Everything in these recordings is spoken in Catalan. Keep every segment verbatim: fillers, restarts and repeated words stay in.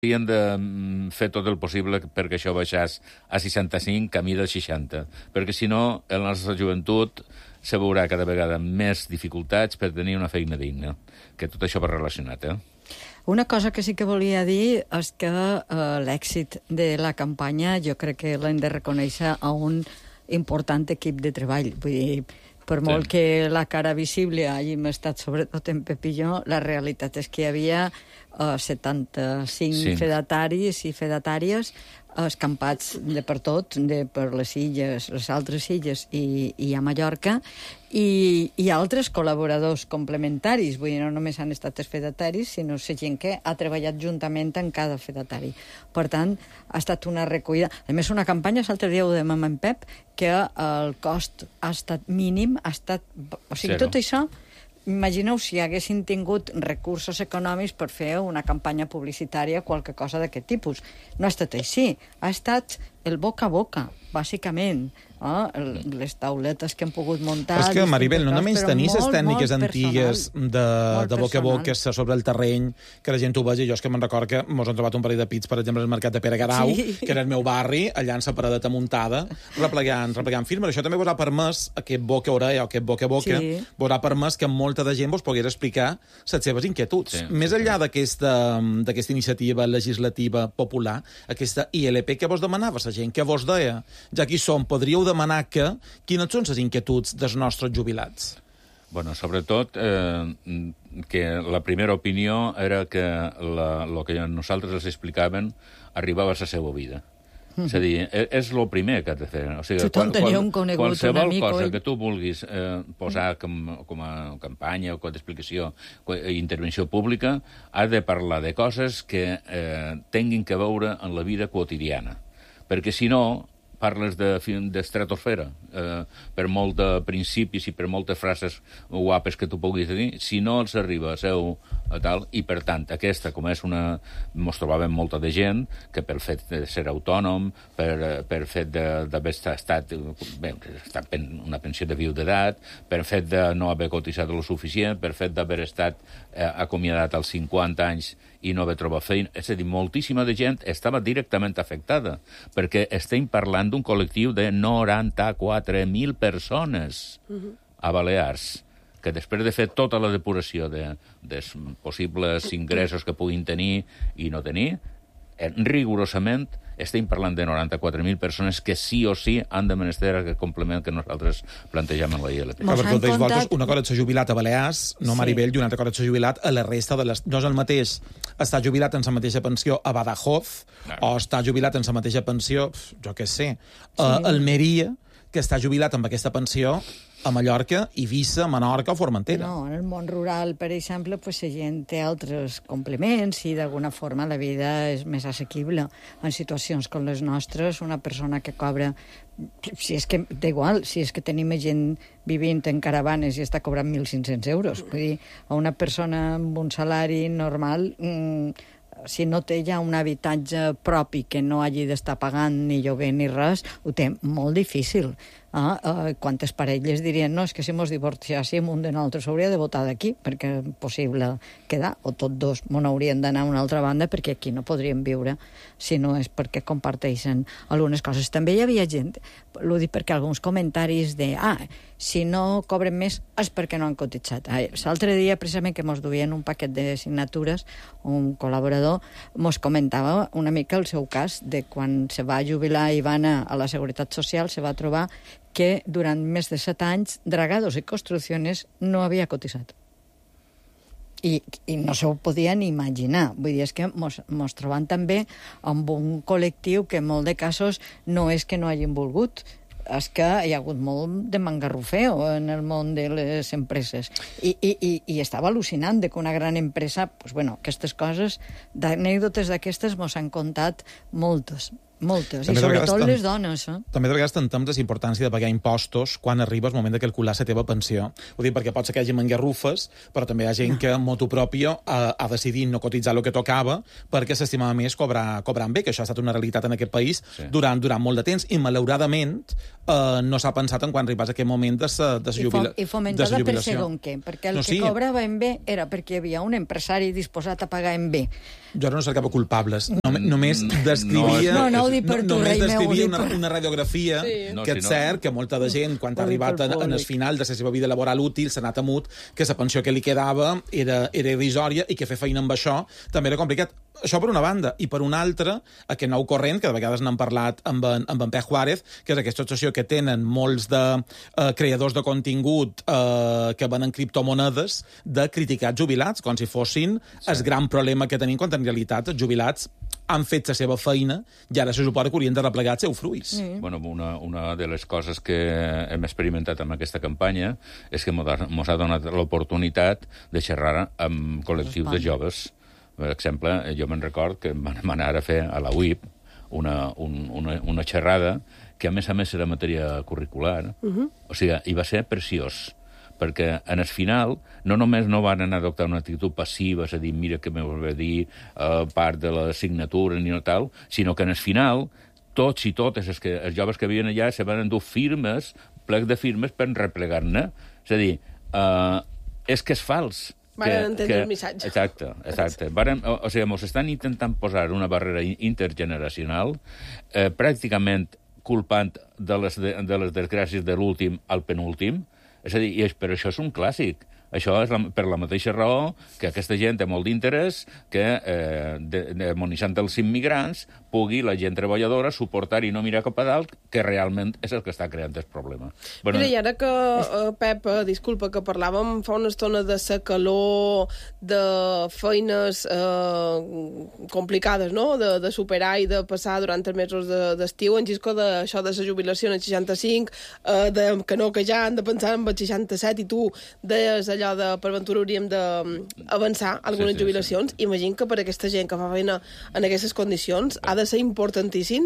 Havien de fer tot el possible perquè això baixés a seixanta-cinc, camí del seixanta, perquè si no, la nostra joventut se veurà cada vegada més dificultats per tenir una feina digna, que tot això va relacionat, eh? Una cosa que sí que volia dir és que eh, l'èxit de la campanya jo crec que l'hem de reconèixer a un important equip de treball. Vull dir, per molt sí. que la cara visible hàgim estat sobretot en Pepilló, la realitat és que hi havia uh, setanta-cinc sí. fedataris i fedatàries escampats de per tot, de per les illes, les altres illes i, i a Mallorca, i, i altres col·laboradors complementaris. Vull dir, no només han estat els fedataris, sinó la gent que ha treballat juntament en cada fedatari. Per tant, ha estat una recollida. A més, una campanya, l'altre dia ho dèiem amb en Pep, que el cost ha estat mínim, ha estat... O sigui, Zero. Tot això... Imagineu si haguessin tingut recursos econòmics per fer una campanya publicitària, qualque cosa d'aquest tipus. No ha estat així. Ha estat el boca a boca, bàsicament. Oh, les tauletes que hem pogut muntar... Però és que, Maribel, no només tenir les tècniques antigues de, de boca a boca sobre el terreny, que la gent ho vegi. Jo és que me'n recordo que mos han trobat un parell de pits, per exemple, al mercat de Pere Garau, sí. que era el meu barri, allà en la paradeta muntada, replegant, replegant films. Això també vos ha permès, aquest boca a orella o aquest boca a boca, sí. vos ha permès que molta de gent vos pogués explicar les seves inquietuds. Sí, Més sí, enllà sí. d'aquesta iniciativa legislativa popular, aquesta I L P que vos demanava la gent, que vos deia, ja que hi som, podríeu demanar que quines són les inquietuds dels nostres jubilats? Bueno, sobretot, eh, que la primera opinió era que el que nosaltres els explicaven arribava a la seva vida. Mm. És a dir, és el primer que has de fer. O sigui, Tothom tenia un conegut, qualsevol un amic... cosa que tu vulguis eh, posar com, com a campanya o com a explicació, intervenció pública, has de parlar de coses que eh, tinguin que veure en la vida quotidiana. Perquè, si no, parles d'estratosfera, eh, per molt de principis i per moltes frases guapes que tu puguis dir, si no els arriba a seu a tal, i per tant, aquesta, com és una... Mos trobàvem molta de gent que per fet de ser autònom, per, per fet d'haver estat, bé, estat una pensió de viudetat, per fet de no haver cotitzat lo suficient, per fet d'haver estat eh, acomiadat als cinquanta anys i no haver trobat feina. És a dir, moltíssima de gent estava directament afectada, perquè estem parlant d'un col·lectiu de noranta-quatre mil persones uh-huh. a Balears, que després de fer tota la depuració de, dels possibles ingressos que puguin tenir i no tenir, rigorosament estem parlant de noranta-quatre mil persones que sí o sí han de menester aquest complement que nosaltres plantegem en la I L P. Però per totes voltes, una cosa és ser jubilat a Balears, no a Maribel, i una altra cosa és ser jubilat a la resta de les... No és el mateix estar jubilat en la mateixa pensió a Badajoz o estar jubilat en la mateixa pensió, jo què sé, a Almeria, que està jubilat amb aquesta pensió a Mallorca, Eivissa, Menorca o Formentera. No, en el món rural, per exemple, pues, la gent té altres complements i d'alguna forma la vida és més assequible. En situacions com les nostres, una persona que cobra... Si és que, d'igual, si és que tenim gent vivint en caravanes i està cobrant mil cinc-cents euros. Vull dir, a una persona amb un salari normal... Mmm, si no té ja un habitatge propi que no hagi d'estar pagant ni lloguer ni res, ho té molt difícil. Ah, uh, quantes parelles dirien, no, és que si mos divorciàssim un de nosaltres hauria de votar d'aquí, perquè és possible quedar, o tots dos mos haurien d'anar a una altra banda, perquè aquí no podríem viure si no és perquè comparteixen algunes coses. També hi havia gent, l'ho dic perquè alguns comentaris de, ah, si no cobren més és perquè no han cotitzat. Ah, l'altre dia, precisament, que mos duien un paquet de signatures, un col·laborador mos comentava una mica el seu cas de quan se va jubilar i va anar a la Seguretat Social, se va trobar que durant més de set anys Dragados i Construcciones no havia cotitzat. I, i no se ho podien imaginar. Vull dir, és que mos, mos trobem també amb un col·lectiu que en molt de casos no és que no hagin volgut, és que hi ha hagut molt de mangarrufeo en el món de les empreses. I, i, i, i estava al·lucinant de que una gran empresa... Pues, bueno, aquestes coses, d'anècdotes d'aquestes mos han contat moltes. moltes, i sobretot les dones. Eh? També de vegades tentem la importància de pagar impostos quan arriba el moment de calcular la teva pensió. Ho dic perquè pot ser que hi hagi mangarrufes, però també hi ha gent no. que, motu propio, ha, ha decidit no cotitzar el que tocava perquè s'estimava més cobrar, cobrant bé, que això ha estat una realitat en aquest país sí. durant, durant molt de temps, i malauradament eh, no s'ha pensat en quan arribés aquest moment de la de jubila, I fomentada per segon què, perquè el no, sí. que cobrava en bé era perquè hi havia un empresari disposat a pagar en bé. Jo ara no cercava culpables, Nom només descrivia, no, no, no per tu, només descrivia una, una radiografia sí. no, que si és no. cert que molta de gent, quan ha arribat en, en el final de la seva vida laboral útil, s'ha anat amut, que la pensió que li quedava era, era irrisòria i que fer feina amb això també era complicat. Això per una banda. I per una altra, aquest nou corrent, que de vegades n'hem parlat amb en, amb en Pep Juárez, que és aquesta obsessió que tenen molts de eh, creadors de contingut eh, que venen criptomonedes de criticar jubilats, com si fossin sí. el gran problema que tenim, quan en realitat els jubilats han fet la seva feina i ara se suposa que haurien de replegar els seus fruits. Mm. Bueno, una, una de les coses que hem experimentat amb aquesta campanya és que ens ha donat l'oportunitat de xerrar amb col·lectius de joves. Per exemple, jo me'n record que em van anar a fer a la U I P una, un, una, una xerrada que, a més a més, era matèria curricular. Uh-huh. O sigui, i va ser preciós, perquè en el final no només no van anar a adoptar una actitud passiva, és a dir, mira què m'ho va dir uh, part de l'assignatura ni no tal, sinó que en el final tots i totes els, que, els joves que havien allà se van endur firmes, plec de firmes per replegar-ne. És a dir, uh, és que és fals. Varen entendre que, el missatge. Exacte, exacte. Varen, o, o sigui, ens estan intentant posar una barrera intergeneracional, eh, pràcticament culpant de les, de, de les desgràcies de l'últim al penúltim. És a dir, i per això és un clàssic. Això és la, per la mateixa raó que aquesta gent té molt d'interès que, eh, de, demonitzant els immigrants, pugui la gent treballadora suportar i no mirar cap a dalt, que realment és el que està creant el problema. Bueno, mira, i ara que, eh, Pep, eh, disculpa, que parlàvem fa una estona de la calor, de feines eh, complicades, no?, de, de superar i de passar durant els mesos d'estiu, de, en Gisco, d'això de la jubilació en el seixanta-cinc, eh, de, que no, que ja han de pensar en el seixanta-set, i tu deies allò de, per ventura, hauríem d'avançar algunes sí, sí, jubilacions. Sí. Imagino que per aquesta gent que fa feina en aquestes condicions ha de ser importantíssim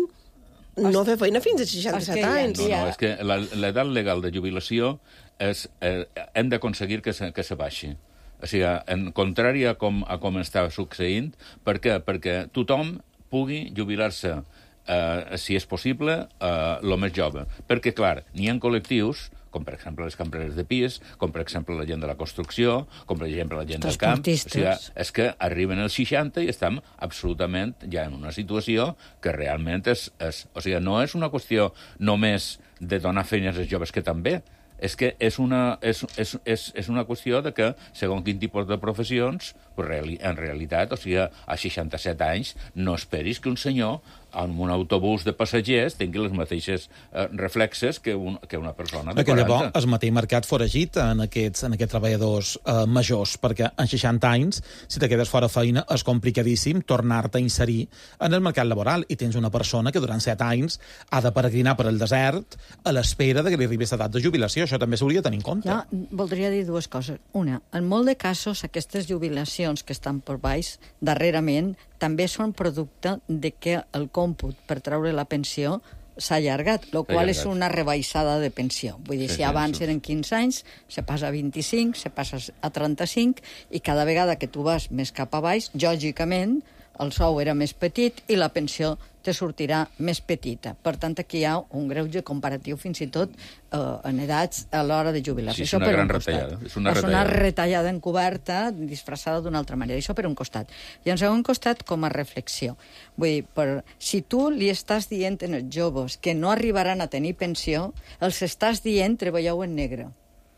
no fer feina fins a seixanta-set anys. No, no, és que l'edat legal de jubilació és, eh, hem d'aconseguir que se, que se baixi. O sigui, en contrari a com, a com està succeint, per què? Perquè tothom pugui jubilar-se, eh, si és possible, eh, el més jove. Perquè, clar, n'hi ha col·lectius, com per exemple les cambreres de pis, com per exemple la gent de la construcció, com per exemple la gent del camp. O sigui, és que arriben als seixanta i estem absolutament ja en una situació que realment és, és... O sigui, no és una qüestió només de donar feines als joves, que també. És que és una, és, és, és, és una qüestió de que, segons quin tipus de professions, en realitat, o sigui, a seixanta-set anys, no esperis que un senyor amb un autobús de passatgers tingui les mateixes eh, reflexes que, un, que una persona de quaranta. Llavors, el mateix mercat foragit en aquests, en aquests treballadors eh, majors, perquè en seixanta anys, si te quedes fora feina, és complicadíssim tornar-te a inserir en el mercat laboral, i tens una persona que durant set anys ha de peregrinar per el desert a l'espera de que li arribi l'edat de jubilació. Això també s'hauria de tenir en compte. Jo voldria dir dues coses. Una, en molt de casos, aquestes jubilacions que estan per baix, darrerament, també són producte de que el còmput per treure la pensió s'ha allargat, el qual és una rebaixada de pensió. Vull dir, sí, si abans sí, eren quinze anys, se passa a vint-i-cinc, se passa a trenta-cinc, i cada vegada que tu vas més cap a baix, lògicament, el sou era més petit i la pensió te sortirà més petita. Per tant, aquí hi ha un greuge comparatiu fins i tot eh, en edats a l'hora de jubilar-se. Sí, és una gran retallada. És una retallada. És una retallada encoberta, disfressada d'una altra manera. Això per un costat. I en segon costat, com a reflexió. Vull dir, per, si tu li estàs dient als joves que no arribaran a tenir pensió, els estàs dient treballeu en negre.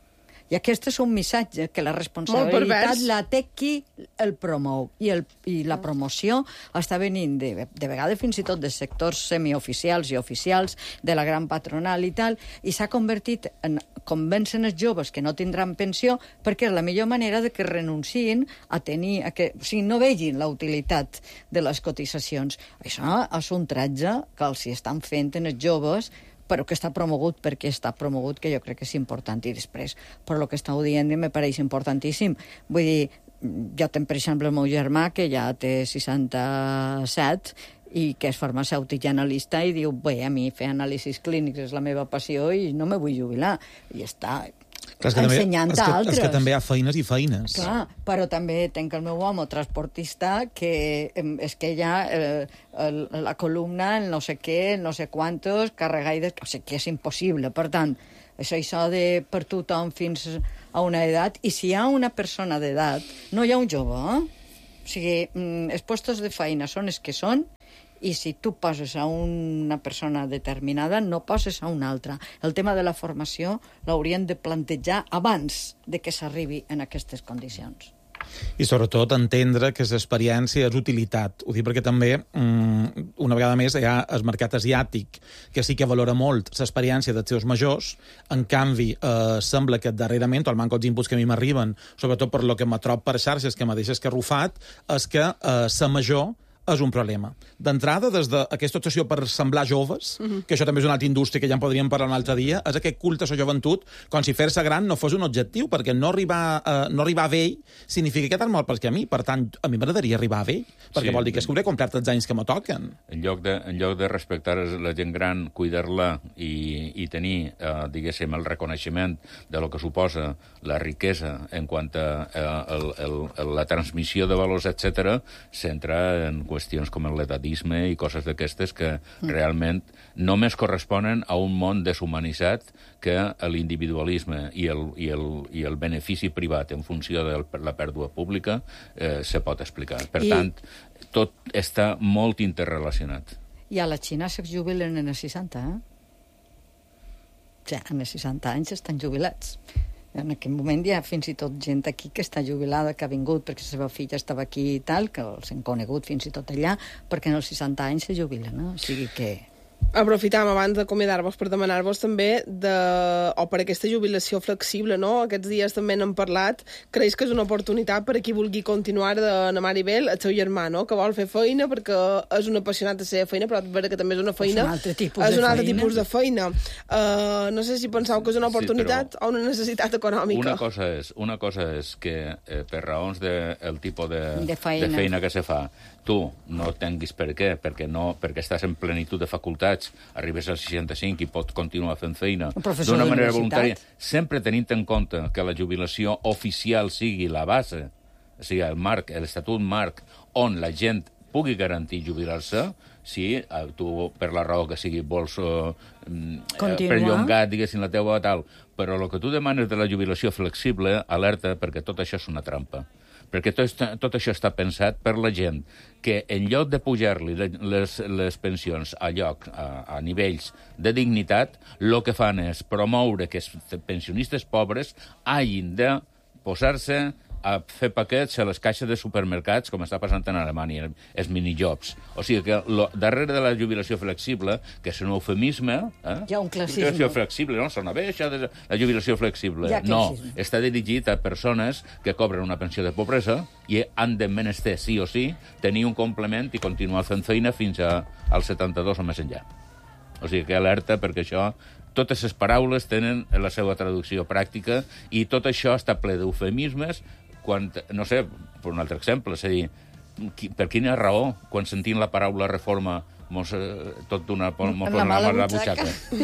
I aquest és un missatge que la responsabilitat la té qui el promou. I, el, i la promoció està venint de, de vegades fins i tot de sectors semioficials i oficials, de la gran patronal i tal, i s'ha convertit en convencen els joves que no tindran pensió perquè és la millor manera de que renunciïn a tenir... A que, o sigui, no vegin la utilitat de les cotitzacions. Això és un tratge que els hi estan fent en els joves, però que està promogut perquè està promogut, que jo crec que és important. I després, per lo que estàu dient, me pareix importantíssim. Vull dir, jo tenc, per exemple, el meu germà, que ja té seixanta-set, i que és farmacèutic i analista i diu, bé, a mi fer anàlisis clínics és la meva passió i no me vull jubilar. I està Clar, ensenyant també, a altres. És que també hi ha feines i feines. Clar, però també tenc el meu home transportista que és que ella, eh, el, la columna, el no sé què, el no sé quantos, carregar i... O sigui, que és impossible. Per tant, és això de per tothom fins a una edat. I si hi ha una persona d'edat, no hi ha un jove, eh? O sigui, els puestos de feina són els que són, i si tu poses a una persona determinada, no poses a una altra. El tema de la formació l'haurien de plantejar abans de que s'arribi en aquestes condicions. I sobretot entendre que és experiència, és utilitat. Ho dic perquè també, una vegada més, hi ha el mercat asiàtic, que sí que valora molt l'experiència dels seus majors. En canvi, eh, sembla que darrerament, o el manco els inputs que a mi m'arriben, sobretot per lo que me trob per xarxes, que me deixes escarrufat, és que eh, sa major és un problema. D'entrada, des d'aquesta obsessió per semblar joves, uh-huh. que això també és una altra indústria que ja en podríem parlar un altre dia, és aquest culte a la joventut, com si fer-se gran no fos un objectiu, perquè no arribar, uh, no arribar a vell significa que t'han molt per camí. Per tant, a mi m'agradaria arribar a vell, perquè sí, vol dir que es hauré complert els anys que me toquen. En lloc de, en lloc de respectar la gent gran, cuidar-la i, i tenir, uh, diguéssim, el reconeixement de lo que suposa la riquesa en quant a uh, el, el, el, la transmissió de valors, etcètera, s'entra en qüestions com l'edatisme i coses d'aquestes que mm. realment només corresponen a un món deshumanitzat que l'individualisme i el, i, el, i el benefici privat en funció de la pèrdua pública eh, se pot explicar. Per I... tant, tot està molt interrelacionat. I a la Xina se jubilen en els seixanta, eh? O sigui, en els seixanta anys estan jubilats. En aquell moment hi ha fins i tot gent aquí que està jubilada, que ha vingut perquè la seva filla estava aquí i tal, que els hem conegut fins i tot allà, perquè en els seixanta anys se jubilen, no? O sigui que... Aprofitam abans d'acomiadar-vos per demanar-vos també de... o per aquesta jubilació flexible, no? Aquests dies també n'hem parlat. Creus que és una oportunitat per a qui vulgui continuar de Maribel, el seu germà, no? Que vol fer feina perquè és un apassionat de la seva feina, però veure que també és una feina... És un altre tipus és de un altre feina. tipus de feina. Uh, no sé si penseu que és una oportunitat sí, o una necessitat econòmica. Una cosa és, una cosa és que eh, per raons del de, tipus de, de, feina. de feina que se fa, tu no tinguis per què, perquè, no, perquè estàs en plenitud de facultats, arribes als seixanta-cinc i pots continuar fent feina d'una manera voluntària, sempre tenint en compte que la jubilació oficial sigui la base, o sigui, el marc, l'estatut marc, on la gent pugui garantir jubilar-se, si tu, per la raó que sigui, vols uh, perllongar, diguéssim, la teua tal, però el que tu demanes de la jubilació flexible, alerta, perquè tot això és una trampa. Perquè tot, tot això està pensat per la gent que en lloc de pujar-li les, les pensions a lloc, a, a nivells de dignitat, el que fan és promoure que els pensionistes pobres hagin de posar-se a fer paquets a les caixes de supermercats, com està passant en Alemanya, els minijobs. O sigui que lo, darrere de la jubilació flexible, que és un eufemisme... Eh? Hi ha un classisme. Jubilació flexible, no? Sona bé, això de la jubilació flexible. No, està dirigit a persones que cobren una pensió de pobresa i han de menester, sí o sí, tenir un complement i continuar fent feina fins a, als setanta-dos o més enllà. O sigui que alerta, perquè això... Totes les paraules tenen la seva traducció pràctica i tot això està ple d'eufemismes quan, no sé, per un altre exemple, és a dir, per quina raó, quan sentim la paraula reforma, mos, eh, tot d'una mos la, la, la butxaca.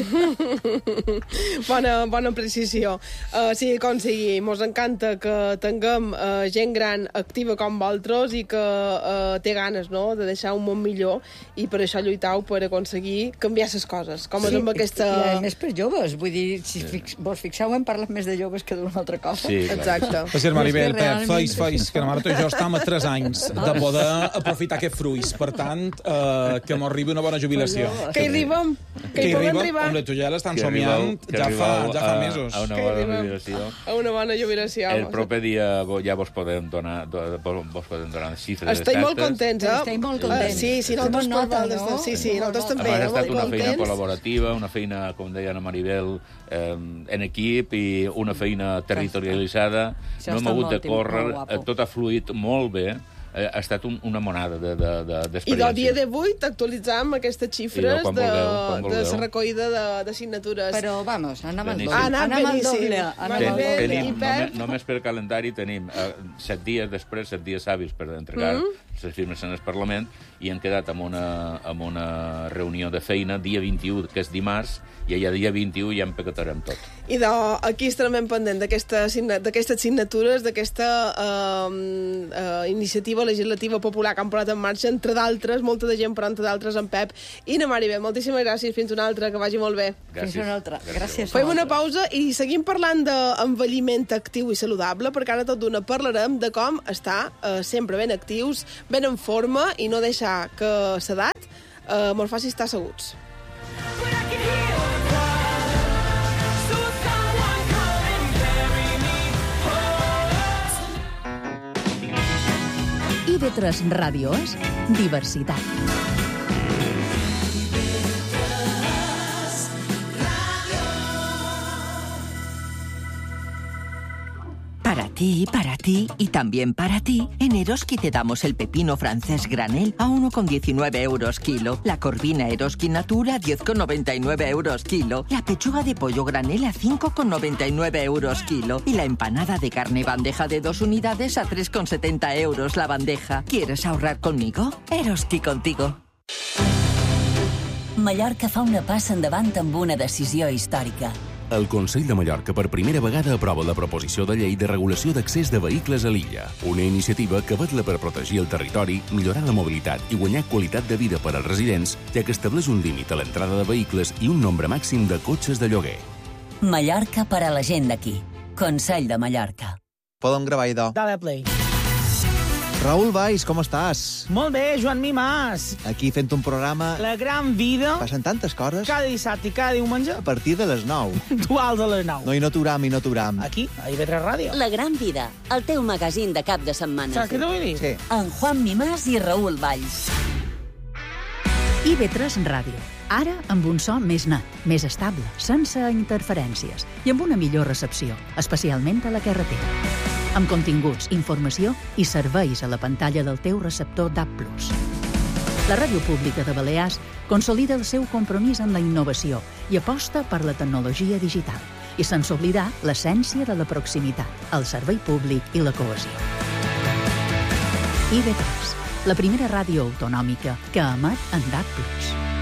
bona, bona precisió. Uh, sí, com sigui, mos encanta que tinguem uh, gent gran activa com vosaltres i que uh, té ganes, no?, de deixar un món millor i per això lluitau per aconseguir canviar les coses. Com sí, és amb aquesta... I a més per joves, vull dir, si fix, vos fixeu, hem parlat més de joves que d'una altra cosa. Sí, exacte. Va ser Maribel, Pep, feis, feis, que la Marta i jo estem a tres anys de poder aprofitar aquest fruits. Per tant, uh, que mos arribi una bona jubilació. Que hi arribem. Que hi podem arribar. Hombre, tu ja l'estan somiant ja fa, ja fa mesos. A una bona jubilació. A una bona jubilació. El proper dia ja vos podem donar, vos podem donar xifres exactes. Estem molt contents, eh? Estem molt contents. Sí, sí, nosaltres nota, no? Sí, sí, nosaltres també. Ha estat una feina col·laborativa, una feina, com deia Ana Maribel, eh, en equip i una feina territorialitzada. No hem hagut de córrer, tot ha fluït molt bé. Ha estat un, una monada d'experiència. De, de, I del dia d'avui t'actualitzam aquestes xifres de, de la recollida d'assignatures. Però, vamos, anem al doble. Ah, anem al doble. Tenim, només, només per calendari tenim uh, set dies després, set dies hàbils per entregar mm -hmm. les firmes en el Parlament, i hem quedat en una, en una reunió de feina dia vint-i-u, que és dimarts, i allà dia vint-i-u ja en pecatarem tot. I de, aquí estarem pendent d'aquestes signatures, d'aquesta eh, eh, iniciativa legislativa popular que han posat en marxa, entre d'altres, molta de gent, però entre d'altres en Pep i na Maribel. Moltíssimes gràcies, fins una altra, que vagi molt bé. Gràcies. Fins una altra. Gràcies. Fem una pausa i seguim parlant d'envelliment actiu i saludable, perquè ara tot d'una parlarem de com estar eh, sempre ben actius, ben en forma i no deixar que l'edat eh, mos faci estar asseguts. I V tres Ràdio és diversitat. Para ti, para ti y también para ti, en Eroski te damos el pepino francés granel a uno con diecinueve euros kilo, la corvina Eroski Natura a diez con noventa y nueve euros kilo, la pechuga de pollo granel a cinco con noventa y nueve euros kilo y la empanada de carne bandeja de dos unidades a tres con setenta euros la bandeja. ¿Quieres ahorrar conmigo? Eroski contigo. Mallorca fa una passa endavant amb una decisió històrica. El Consell de Mallorca per primera vegada aprova la proposició de llei de regulació d'accés de vehicles a l'illa. Una iniciativa que vetla per protegir el territori, millorar la mobilitat i guanyar qualitat de vida per als residents, ja que estableix un límit a l'entrada de vehicles i un nombre màxim de cotxes de lloguer. Mallorca per a la gent d'aquí. Consell de Mallorca. Podem gravar, idò. Dale play. Raül Valls, com estàs? Molt bé, Joan Mimàs. Aquí fent un programa... La gran vida. Passen tantes coses. Cada dissabte i cada diumenge. A partir de les nou. Duals a les nou. No, i no t'uram, i no t'uram. Aquí, a I V tres Ràdio. La gran vida, el teu magazín de cap de setmana. Saps què t'ho vull dir? Sí. En Juan Mimàs i Raül Valls. I V tres Ràdio. Ara amb un so més net, més estable, sense interferències i amb una millor recepció, especialment a la carretera. Amb continguts, informació i serveis a la pantalla del teu receptor D A B plus. La Ràdio Pública de Balears consolida el seu compromís amb la innovació i aposta per la tecnologia digital, i sense oblidar l'essència de la proximitat, el servei públic i la cohesió. I V tres, la primera ràdio autonòmica que emet en D A B plus.